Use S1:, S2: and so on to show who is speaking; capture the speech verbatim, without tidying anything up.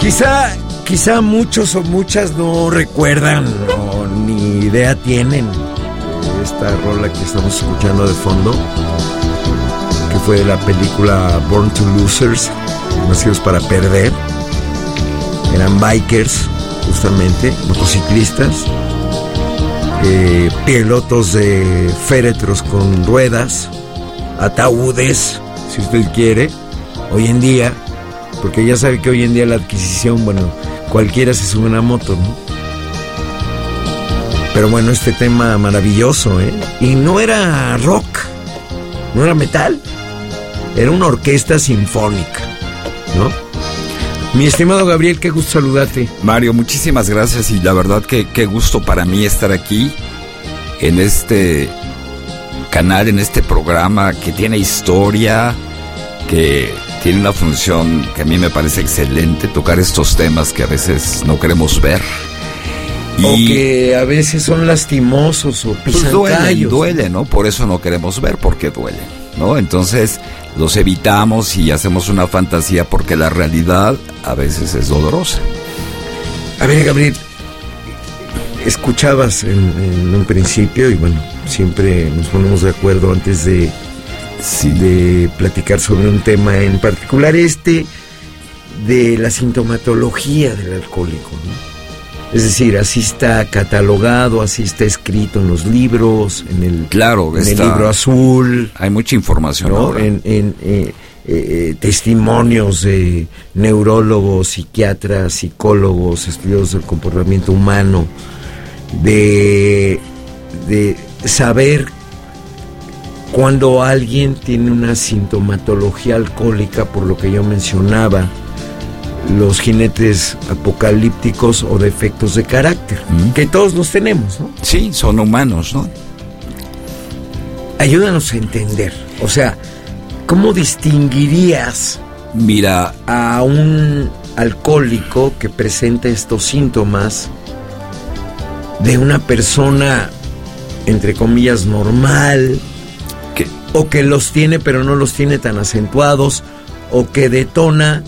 S1: Quizá, quizá muchos o muchas no recuerdan o ni idea tienen de esta rola que estamos escuchando de fondo, que fue de la película Born to Losers, Nacidos para Perder. Eran bikers, justamente, motociclistas, eh, pilotos de féretros con ruedas, ataúdes, si usted quiere, hoy en día, porque ya sabe que hoy en día la adquisición, bueno, cualquiera se sube a una moto, ¿no? Pero bueno, este tema maravilloso, ¿eh? Y no era rock, no era metal, era una orquesta sinfónica, ¿no? Mi estimado Gabriel, qué gusto saludarte.
S2: Mario, muchísimas gracias y la verdad que qué gusto para mí estar aquí en este canal, en este programa que tiene historia, que tiene una función que a mí me parece excelente, tocar estos temas que a veces no queremos ver. Y
S1: o que a veces son lastimosos o pisan
S2: pues duelen,
S1: callos.
S2: duelen, ¿no? Por eso no queremos ver, porque duelen, ¿no? Entonces los evitamos y hacemos una fantasía porque la realidad a veces es dolorosa.
S1: A ver, Gabriel, escuchabas en, en un principio y bueno, siempre nos ponemos de acuerdo antes de,
S2: sí.
S1: de platicar sobre un tema en particular, este de la sintomatología del alcohólico, ¿no? Es decir, así está catalogado, así está escrito en los libros, en el,
S2: claro,
S1: en
S2: está,
S1: el libro azul.
S2: Hay mucha información,
S1: ¿no?
S2: ahora.
S1: En, en eh, eh, testimonios de neurólogos, psiquiatras, psicólogos, estudios del comportamiento humano, de, de saber cuando alguien tiene una sintomatología alcohólica, por lo que yo mencionaba, los jinetes apocalípticos o defectos de carácter, ¿Mm? que todos los tenemos, ¿no?
S2: Sí, son humanos, ¿no?
S1: Ayúdanos a entender, o sea, ¿cómo distinguirías,
S2: mira,
S1: a un alcohólico que presenta estos síntomas de una persona, entre comillas, normal,
S2: ¿qué?
S1: O que los tiene pero no los tiene tan acentuados, o que detona